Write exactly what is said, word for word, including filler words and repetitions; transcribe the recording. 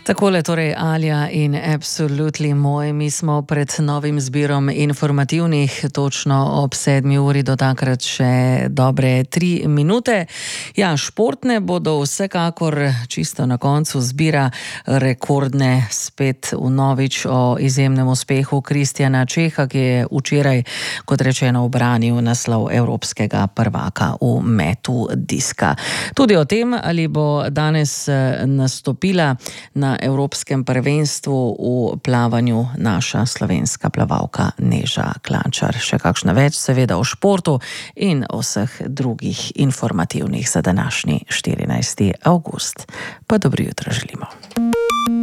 Takole torej Alja in Absolutely moj. Mi smo pred novim zbirom informativnih, točno ob sedmi uri, do takrat še dobre tri minute. Ja, športne bodo vsekakor čisto na koncu zbira rekordne, spet vnovič o izjemnem uspehu Kristjana Čeha, ki je včeraj, kot rečeno, ubranil naslov evropskega prvaka v metu diska. Tudi o tem, ali bo danes nastopila na evropskem prvenstvu v plavanju naša slovenska plavalka Neža Klančar. Še kakšna več seveda o športu in o vseh drugih informativnih za današnji štirinajsti avgust. Pa dobro jutro želimo.